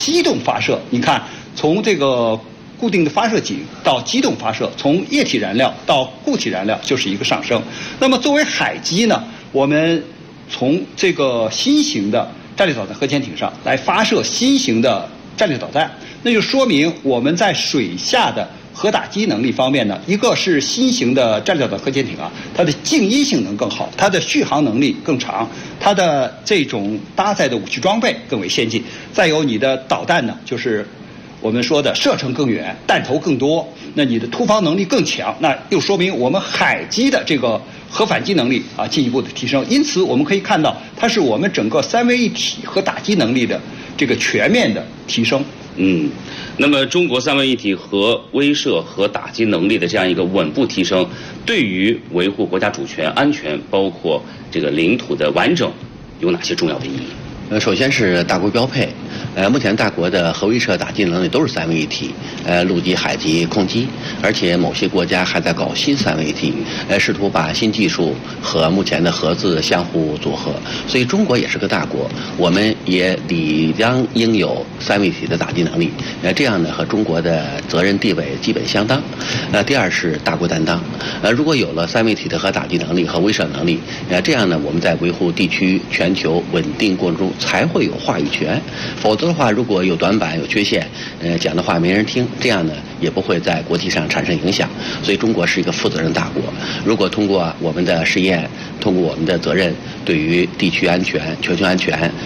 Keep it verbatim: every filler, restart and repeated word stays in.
机动发射，你看从这个固定的发射井到机动发射，从液体燃料到固体燃料就是一个上升。那么作为海基呢，我们从这个新型的战略导弹核潜艇上来发射新型的战略导弹，那就说明我们在水下的核打击能力方面呢，一个是新型的战略导弹核潜艇啊，它的静音性能更好，它的续航能力更长，它的这种搭载的武器装备更为先进。再有你的导弹呢，就是我们说的射程更远，弹头更多，那你的突防能力更强，那又说明我们海基的这个核反击能力啊进一步的提升。因此我们可以看到，它是我们整个三位一体核打击能力的这个全面的提升。 嗯，那么中国三位一体核威慑和打击能力的这样一个稳步提升，对于维护国家主权安全，包括这个领土的完整，有哪些重要的意义？ 呃，首先是大国标配，呃，目前大国的核威慑打击能力都是三位一体，呃，陆基、海基、空基，而且某些国家还在搞新三位一体，呃，试图把新技术和目前的核子相互组合。所以中国也是个大国，我们也理当应有三位一体的打击能力，呃，这样呢和中国的责任地位基本相当。呃，第二是大国担当，呃，如果有了三位一体的核打击能力和威慑能力，呃，这样呢我们在维护地区全球稳定过程中才会有话语权，否则的话，如果有短板、有缺陷，呃，讲的话没人听，这样呢也不会在国际上产生影响。所以，中国是一个负责任大国。如果通过我们的实验，通过我们的责任，对于地区安全、全球安全